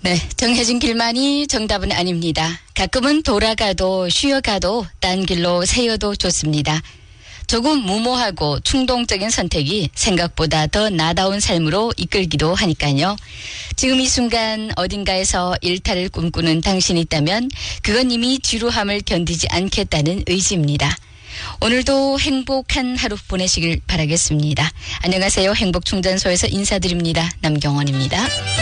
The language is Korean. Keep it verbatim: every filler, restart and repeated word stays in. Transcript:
네, 정해진 길만이 정답은 아닙니다. 가끔은 돌아가도 쉬어가도 딴 길로 새어도 좋습니다. 조금 무모하고 충동적인 선택이 생각보다 더 나다운 삶으로 이끌기도 하니까요. 지금 이 순간 어딘가에서 일탈을 꿈꾸는 당신이 있다면 그건 이미 지루함을 견디지 않겠다는 의지입니다. 오늘도 행복한 하루 보내시길 바라겠습니다. 안녕하세요. 행복충전소에서 인사드립니다. 남경원입니다.